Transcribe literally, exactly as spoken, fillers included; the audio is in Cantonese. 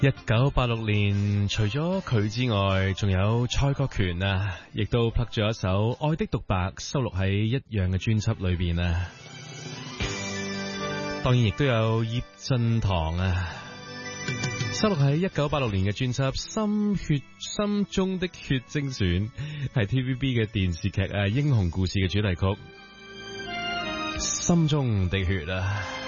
一九八六年，除咗佢之外，仲有蔡國權啊，亦都拍咗一首《愛的獨白》，收錄喺一樣嘅專輯裏邊啊。當然亦都有葉振棠啊，收錄喺一九八六年嘅專輯《心血心中的血精選》，係 T V B 嘅電視劇啊《英雄故事》嘅主題曲《心中的血》啊。